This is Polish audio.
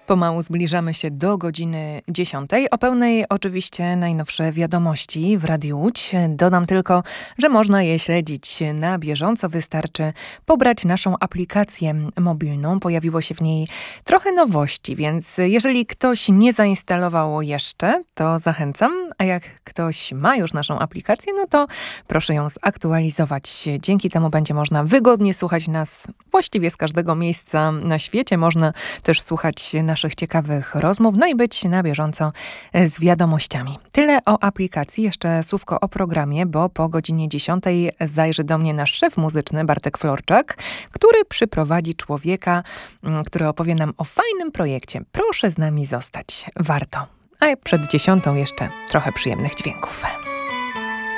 Pomału zbliżamy się do godziny 10. O pełnej oczywiście najnowsze wiadomości w Radiu Łódź. Dodam tylko, że można je śledzić na bieżąco. Wystarczy pobrać naszą aplikację mobilną. Pojawiło się w niej trochę nowości, więc jeżeli ktoś nie zainstalował jeszcze, to zachęcam. A jak ktoś ma już naszą aplikację, no to proszę ją zaktualizować. Dzięki temu będzie można wygodnie słuchać nas właściwie z każdego miejsca na świecie. Można też słuchać naszych ciekawych rozmów, no i być na bieżąco z wiadomościami. Tyle o aplikacji, jeszcze słówko o programie, bo po godzinie 10 zajrzy do mnie nasz szef muzyczny Bartek Florczak, który przyprowadzi człowieka, który opowie nam o fajnym projekcie. Proszę z nami zostać, warto. A przed 10 jeszcze trochę przyjemnych dźwięków.